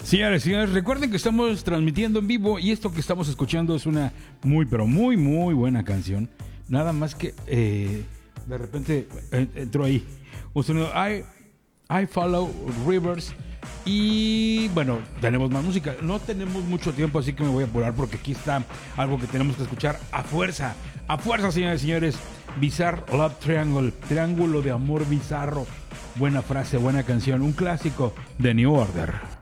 Señores, señores, recuerden que estamos transmitiendo en vivo y esto que estamos escuchando es una muy buena canción. Nada más que de repente entró ahí un sonido I Follow Rivers. Y bueno, tenemos más música. No tenemos mucho tiempo, así que me voy a apurar porque aquí está algo que tenemos que escuchar a fuerza, señores y señores. Bizarre Love Triangle, triángulo de amor bizarro. Buena frase, buena canción, un clásico de New Order.